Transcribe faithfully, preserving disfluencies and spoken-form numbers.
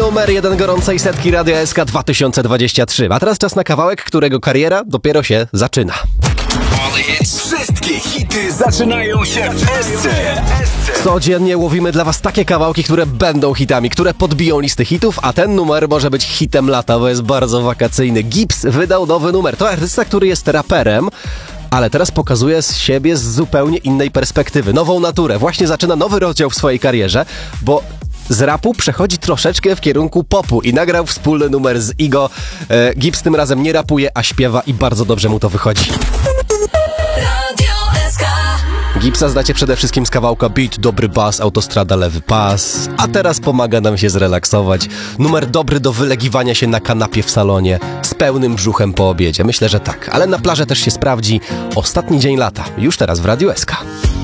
Numer jeden gorącej setki Radia S K dwa tysiące dwadzieścia trzy. A teraz czas na kawałek, którego kariera dopiero się zaczyna. Wszystkie hity zaczynają się w S C. Codziennie łowimy dla was takie kawałki, które będą hitami, które podbiją listy hitów, a ten numer może być hitem lata, bo jest bardzo wakacyjny. Gibbs wydał nowy numer. To artysta, który jest raperem, ale teraz pokazuje z siebie z zupełnie innej perspektywy. Nową naturę. Właśnie zaczyna nowy rozdział w swojej karierze, bo z rapu przechodzi troszeczkę w kierunku popu i nagrał wspólny numer z Igo. E, Gibbs tym razem nie rapuje, a śpiewa i bardzo dobrze mu to wychodzi. Gibbsa znacie przede wszystkim z kawałka Beat, dobry bas, autostrada, lewy pas, a teraz pomaga nam się zrelaksować. Numer dobry do wylegiwania się na kanapie w salonie, z pełnym brzuchem po obiedzie. Myślę, że tak, ale na plażę też się sprawdzi. Ostatni dzień lata, już teraz w Radiu S K.